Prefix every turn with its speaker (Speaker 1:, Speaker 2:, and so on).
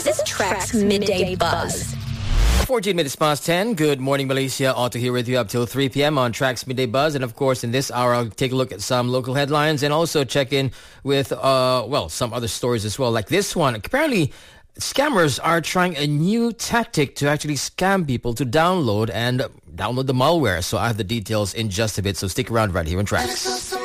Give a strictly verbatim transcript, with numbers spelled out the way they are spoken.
Speaker 1: This is Track's Midday Buzz.
Speaker 2: fourteen minutes past ten. Good morning, Malaysia. Otto here with you up till three p.m. on Track's Midday Buzz. And of course, in this hour, I'll take a look at some local headlines and also check in with, uh, well, some other stories as well. Like this one. Apparently, scammers are trying a new tactic to actually scam people to download and download the malware. So I have the details in just a bit. So stick around right here on Tracks.